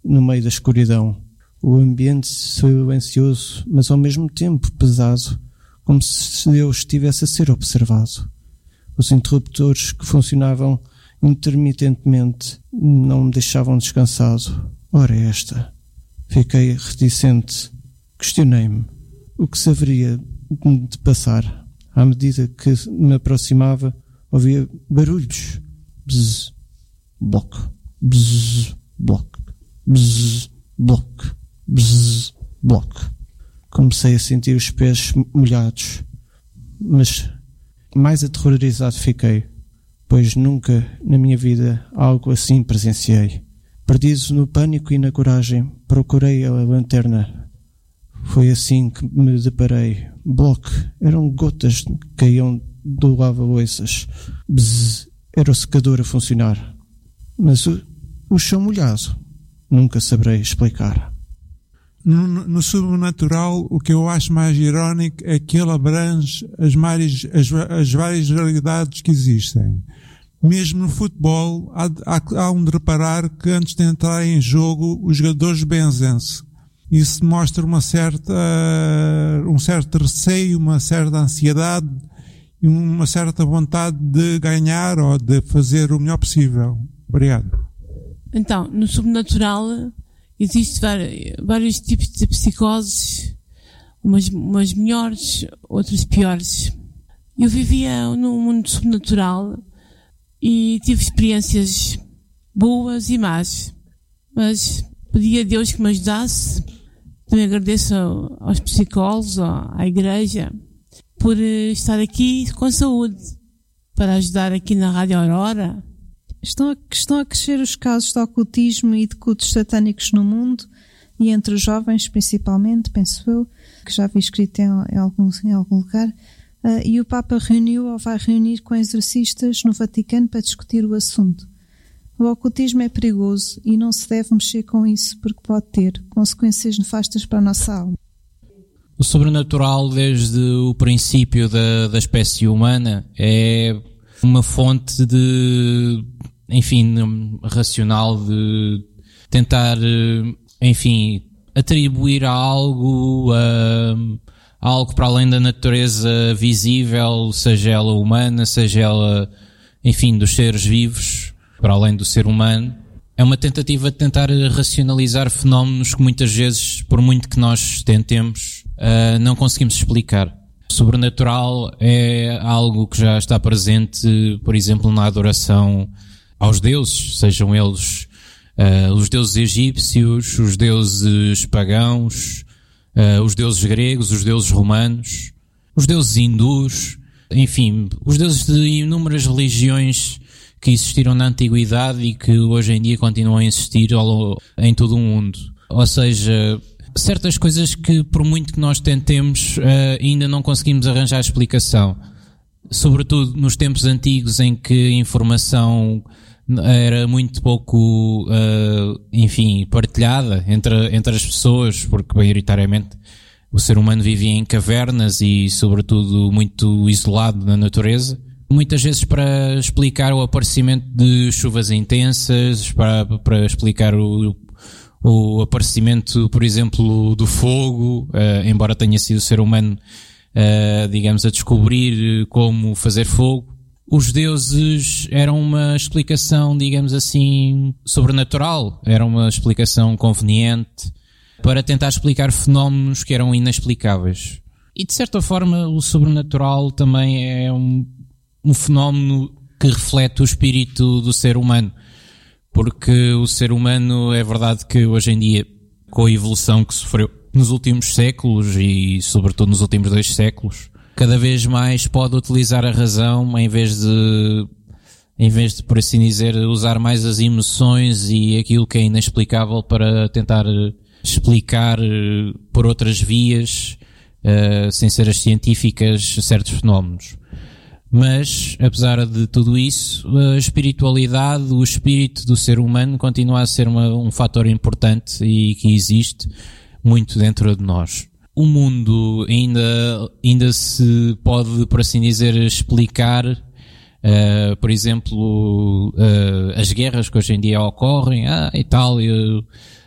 no meio da escuridão. O ambiente silencioso, mas ao mesmo tempo pesado, como se Deus estivesse a ser observado. Os interruptores que funcionavam intermitentemente não me deixavam descansado. Ora esta. Fiquei reticente. Questionei-me o que se haveria de passar. À medida que me aproximava, ouvia barulhos. Bzz, bloco, bzz, bloco, bzz, bloco, bzz, bloco. Comecei a sentir os pés molhados, mas mais aterrorizado fiquei, pois nunca na minha vida algo assim presenciei. Perdido no pânico e na coragem, procurei a lanterna. Foi assim que me deparei. Bloco, eram gotas que caíam do lava-louças. Bzz, era o secador a funcionar. Mas o chão molhado, nunca saberei explicar. No sobrenatural, o que eu acho mais irónico é que ele abrange as várias realidades que existem. Mesmo no futebol, há de reparar que antes de entrar em jogo, os jogadores benzem-se. Isso mostra um certo receio, uma certa ansiedade e uma certa vontade de ganhar ou de fazer o melhor possível. Obrigado. Então, no sobrenatural existem vários tipos de psicoses, umas melhores, outras piores. Eu vivia num mundo sobrenatural e tive experiências boas e más, mas pedi a Deus que me ajudasse. Também agradeço aos psicólogos, à igreja, por estar aqui com saúde, para ajudar aqui na Rádio Aurora. Estão a crescer os casos de ocultismo e de cultos satânicos no mundo, e entre os jovens principalmente, penso eu, que já vi escrito em algum lugar, e o Papa reuniu ou vai reunir com exorcistas no Vaticano para discutir o assunto. O ocultismo é perigoso e não se deve mexer com isso porque pode ter consequências nefastas para a nossa alma. O sobrenatural, desde o princípio da espécie humana, é uma fonte racional de tentar, atribuir a algo para além da natureza visível, seja ela humana, seja ela, dos seres vivos, para além do ser humano. É uma tentativa de tentar racionalizar fenómenos que muitas vezes, por muito que nós tentemos, não conseguimos explicar. O sobrenatural é algo que já está presente, por exemplo, na adoração aos deuses, sejam eles os deuses egípcios, os deuses pagãos, os deuses gregos, os deuses romanos, os deuses hindus, os deuses de inúmeras religiões que existiram na antiguidade e que hoje em dia continuam a existir em todo o mundo. Ou seja, certas coisas que, por muito que nós tentemos, ainda não conseguimos arranjar explicação. Sobretudo nos tempos antigos em que a informação era muito pouco, partilhada entre as pessoas, porque maioritariamente o ser humano vivia em cavernas e, sobretudo, muito isolado da natureza. Muitas vezes para explicar o aparecimento de chuvas intensas, para explicar o aparecimento, por exemplo, do fogo, embora tenha sido o ser humano, a descobrir como fazer fogo. Os deuses eram uma explicação, sobrenatural, era uma explicação conveniente para tentar explicar fenómenos que eram inexplicáveis. E de certa forma o sobrenatural também é um fenómeno que reflete o espírito do ser humano, porque o ser humano, é verdade que hoje em dia, com a evolução que sofreu nos últimos séculos e sobretudo nos últimos 2 séculos, cada vez mais pode utilizar a razão em vez de, por assim dizer, usar mais as emoções e aquilo que é inexplicável para tentar explicar por outras vias, sem ser as científicas, certos fenómenos. Mas, apesar de tudo isso, a espiritualidade, o espírito do ser humano continua a ser um fator importante e que existe muito dentro de nós. O mundo ainda se pode, por assim dizer, explicar, por exemplo, as guerras que hoje em dia ocorrem,